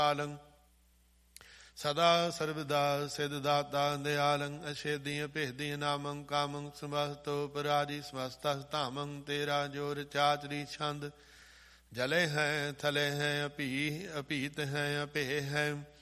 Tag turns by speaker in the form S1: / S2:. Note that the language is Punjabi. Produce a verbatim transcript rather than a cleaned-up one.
S1: ਕਾਲੰ ਸਦਾ ਸਰਬਦਾ ਸਿਧ ਦਾਤਾ ਦਿਆਲੰ ਅਛੇਦੀ ਅਭੇਦੀ ਨਾਮੰ ਕਾਮੰ ਸਮਸਤੋ ਪਰਾਜੀ ਸਮਸਤਾ ਧਾਮੰ ਤੇਰਾ ਜੋਰ ਚਾਚਰੀ ਛੰਦ ਜਲੇ ਹੈ ਥਲੇ ਹੈ ਅਭੀ ਅਭੀਤ ਹੈ ਅਭੇ ਹੈ